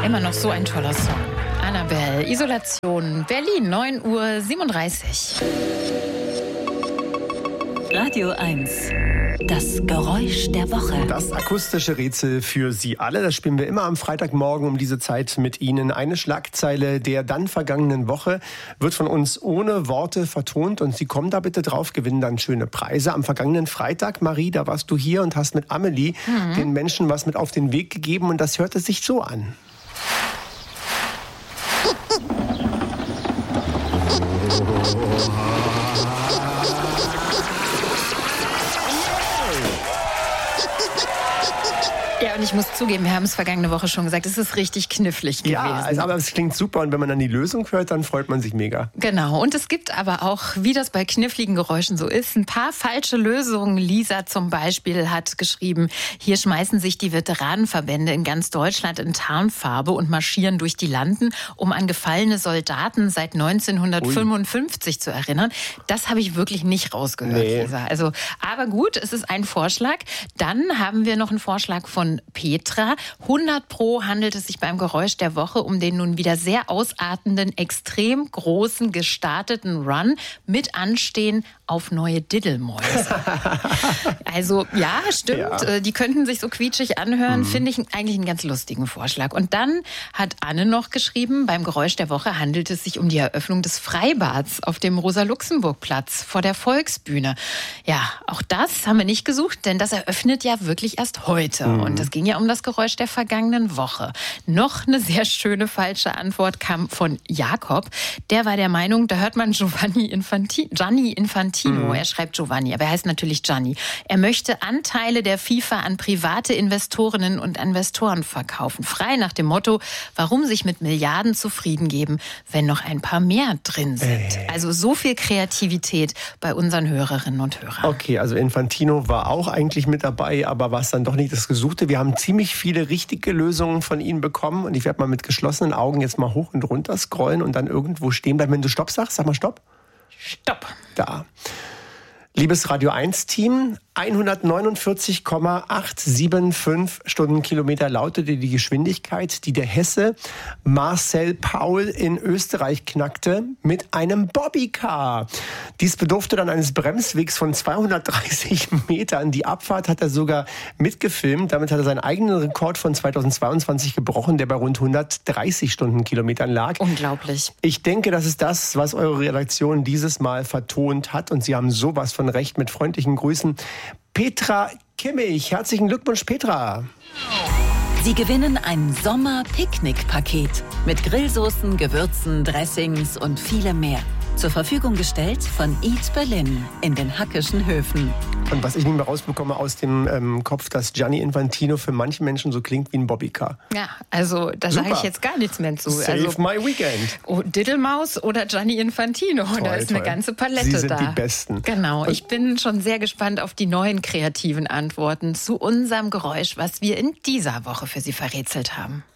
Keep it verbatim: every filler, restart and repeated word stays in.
Immer noch so ein toller Song. Annabelle, Isolation, Berlin, neun Uhr siebenunddreißig. Radio eins. Das Geräusch der Woche. Das akustische Rätsel für Sie alle. Das spielen wir immer am Freitagmorgen um diese Zeit mit Ihnen. Eine Schlagzeile der dann vergangenen Woche wird von uns ohne Worte vertont. Und Sie kommen da bitte drauf, gewinnen dann schöne Preise. Am vergangenen Freitag, Marie, da warst du hier und hast mit Amelie mhm. den Menschen was mit auf den Weg gegeben. Und das hörte sich so an. Ja, und ich muss zugeben, wir haben es vergangene Woche schon gesagt, es ist richtig knifflig gewesen. Ja, also, aber es klingt super und wenn man dann die Lösung hört, dann freut man sich mega. Genau, und es gibt aber auch, wie das bei kniffligen Geräuschen so ist, ein paar falsche Lösungen. Lisa zum Beispiel hat geschrieben, hier schmeißen sich die Veteranenverbände in ganz Deutschland in Tarnfarbe und marschieren durch die Landen, um an gefallene Soldaten seit neunzehnhundertfünfundfünfzig Ui. zu erinnern. Das habe ich wirklich nicht rausgehört, nee. Lisa. Also, aber gut, es ist ein Vorschlag. Dann haben wir noch einen Vorschlag von Petra. hundert Pro handelt es sich beim Geräusch der Woche um den nun wieder sehr ausartenden, extrem großen, gestarteten Run mit Anstehen auf neue Diddelmäuse. Also ja, stimmt, ja. Die könnten sich so quietschig anhören, mhm. finde ich eigentlich einen ganz lustigen Vorschlag. Und dann hat Anne noch geschrieben, beim Geräusch der Woche handelt es sich um die Eröffnung des Freibads auf dem Rosa-Luxemburg-Platz vor der Volksbühne. Ja, auch das haben wir nicht gesucht, denn das eröffnet ja wirklich erst heute. Mhm. Und es ging ja um das Geräusch der vergangenen Woche. Noch eine sehr schöne falsche Antwort kam von Jakob. Der war der Meinung, da hört man Giovanni Infantino. Gianni Infantino. Mhm. Er schreibt Giovanni, aber er heißt natürlich Gianni. Er möchte Anteile der FIFA an private Investorinnen und Investoren verkaufen. Frei nach dem Motto, warum sich mit Milliarden zufrieden geben, wenn noch ein paar mehr drin sind. Ey. Also so viel Kreativität bei unseren Hörerinnen und Hörern. Okay, also Infantino war auch eigentlich mit dabei, aber war es dann doch nicht das Gesuchte. Wir haben ziemlich viele richtige Lösungen von Ihnen bekommen und ich werde mal mit geschlossenen Augen jetzt mal hoch und runter scrollen und dann irgendwo stehen bleiben. Wenn du Stopp sagst, sag mal Stopp. Stopp. Da. Liebes Radio eins Team, hundertneunundvierzig Komma achthundertfünfundsiebzig Stundenkilometer lautete die Geschwindigkeit, die der Hesse Marcel Paul in Österreich knackte mit einem Bobbycar. Dies bedurfte dann eines Bremswegs von zweihundertdreißig Metern. Die Abfahrt hat er sogar mitgefilmt. Damit hat er seinen eigenen Rekord von zweitausendzweiundzwanzig gebrochen, der bei rund hundertdreißig Stundenkilometern lag. Unglaublich. Ich denke, das ist das, was eure Redaktion dieses Mal vertont hat. Und Sie haben sowas von recht. Mit freundlichen Grüßen. Petra Kimmich. Herzlichen Glückwunsch, Petra. Sie gewinnen ein Sommer-Picknick-Paket mit Grillsoßen, Gewürzen, Dressings und vielem mehr. Zur Verfügung gestellt von Eat Berlin in den Hackischen Höfen. Und was ich nicht mehr rausbekomme aus dem ähm, Kopf, dass Gianni Infantino für manche Menschen so klingt wie ein Bobbycar. Ja, also da sage ich jetzt gar nichts mehr zu. Save also, my weekend. Oh, Diddelmaus oder Gianni Infantino, toll, da ist toll. Eine ganze Palette da. Sie sind da. Die Besten. Genau, und ich bin schon sehr gespannt auf die neuen kreativen Antworten zu unserem Geräusch, was wir in dieser Woche für Sie verrätselt haben.